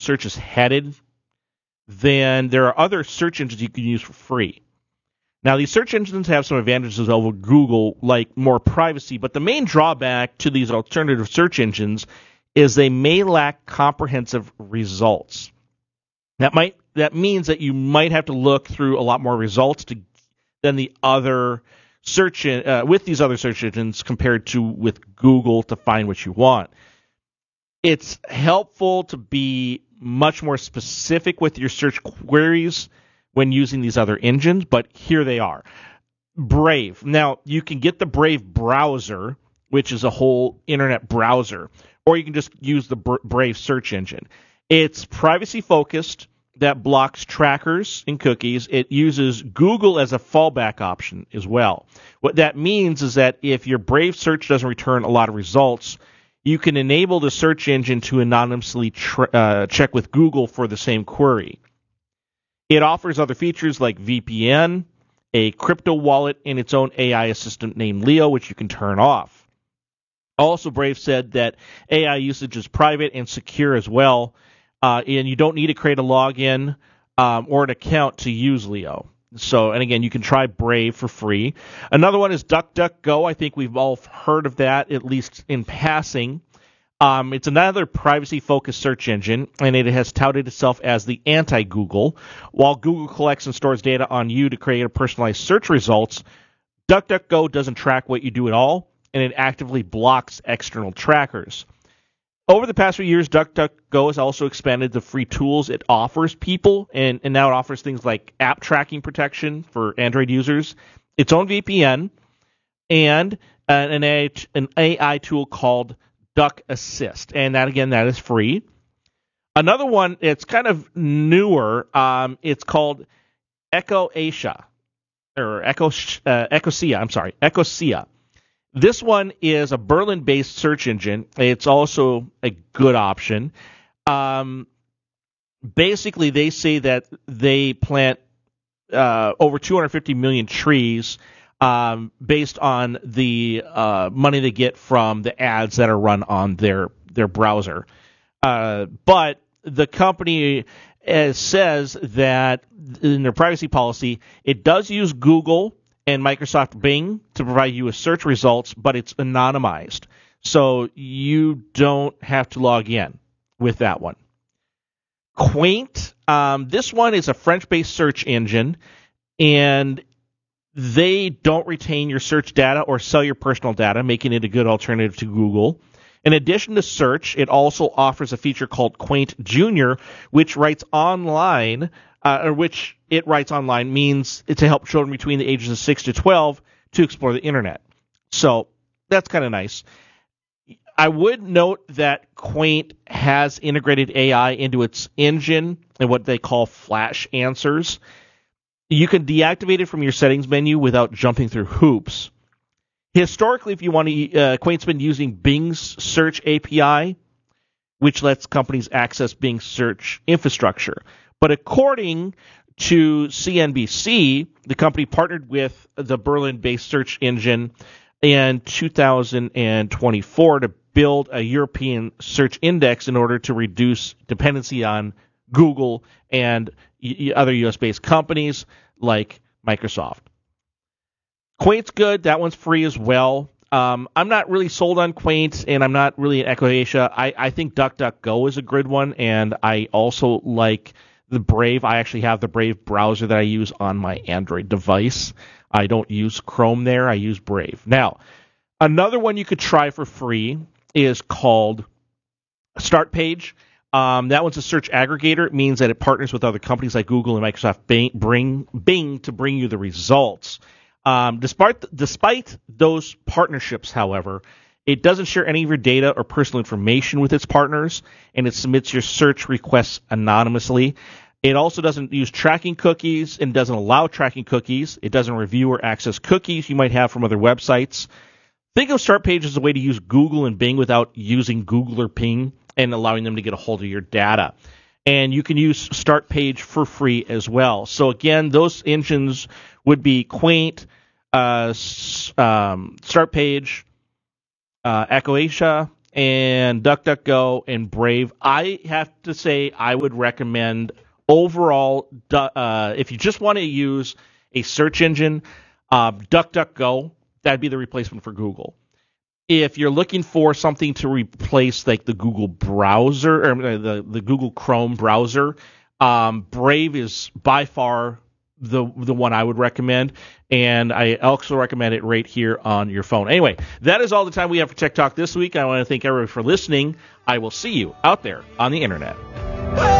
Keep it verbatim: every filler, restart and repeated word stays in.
search is headed, then there are other search engines you can use for free. Now, these search engines have some advantages over Google, like more privacy, but the main drawback to these alternative search engines is they may lack comprehensive results. That might that means that you might have to look through a lot more results to, than the other search uh, with these other search engines compared to with Google to find what you want. It's helpful to be much more specific with your search queries when using these other engines, but here they are. Brave. Now, you can get the Brave browser, which is a whole internet browser, or you can just use the Brave search engine. It's privacy-focused, that blocks trackers and cookies. It uses Google as a fallback option as well. What that means is that if your Brave search doesn't return a lot of results, you can enable the search engine to anonymously tr- uh, check with Google for the same query. It offers other features like V P N, a crypto wallet, and its own A I assistant named Leo, which you can turn off. Also, Brave said that A I usage is private and secure as well, uh, and you don't need to create a login um, or an account to use Leo. So, and again, you can try Brave for free. Another one is DuckDuckGo. I think we've all heard of that, at least in passing. Um, it's another privacy-focused search engine, and it has touted itself as the anti-Google. While Google collects and stores data on you to create a personalized search results, DuckDuckGo doesn't track what you do at all, and it actively blocks external trackers. Over the past few years, DuckDuckGo has also expanded the free tools it offers people, and, and now it offers things like app tracking protection for Android users, its own V P N, and an A I, an A I tool called Duck Assist, and that again, that is free. Another one, it's kind of newer. Um, it's called Ecosia, or Echo uh, Ecosia. I'm sorry, Ecosia. This one is a Berlin-based search engine. It's also a good option. Um, basically, they say that they plant uh, over two hundred fifty million trees. Um, based on the uh, money they get from the ads that are run on their their browser. Uh, but the company uh, says that in their privacy policy, it does use Google and Microsoft Bing to provide you with search results, but it's anonymized. So you don't have to log in with that one. Quaint. Um, this one is a French-based search engine, and they don't retain your search data or sell your personal data, making it a good alternative to Google. In addition to search, it also offers a feature called Quaint Junior, which writes online, uh, or which it writes online means to help children between the ages of six to twelve to explore the internet. So that's kind of nice. I would note that Quaint has integrated A I into its engine and what they call flash answers. You can deactivate it from your settings menu without jumping through hoops. Historically, if you want to, uh, Quaint's been using Bing's search A P I, which lets companies access Bing's search infrastructure. But according to C N B C, the company partnered with the Berlin-based search engine in two thousand twenty-four to build a European search index in order to reduce dependency on Google and other U S-based companies like Microsoft. Quaint's good. That one's free as well. Um, I'm not really sold on Quaint, and I'm not really an Ecosia. I, I think DuckDuckGo is a good one, and I also like the Brave. I actually have the Brave browser that I use on my Android device. I don't use Chrome there. I use Brave. Now, another one you could try for free is called StartPage. Um, that one's a search aggregator. It means that it partners with other companies like Google and Microsoft Bing, bring, Bing to bring you the results. Um, despite despite those partnerships, however, it doesn't share any of your data or personal information with its partners, and it submits your search requests anonymously. It also doesn't use tracking cookies and doesn't allow tracking cookies. It doesn't review or access cookies you might have from other websites. Think of StartPage as a way to use Google and Bing without using Google or Bing and allowing them to get a hold of your data. And you can use StartPage for free as well. So again, those engines would be Quaint, uh, um, StartPage, uh, Ecosia, and DuckDuckGo and Brave. I have to say I would recommend overall, uh, if you just want to use a search engine, uh, DuckDuckGo, that'd be the replacement for Google. If you're looking for something to replace like the Google browser or the, the Google Chrome browser, um, Brave is by far the the one I would recommend, and I also recommend it right here on your phone. Anyway, that is all the time we have for Tech Talk this week. I want to thank everybody for listening. I will see you out there on the internet.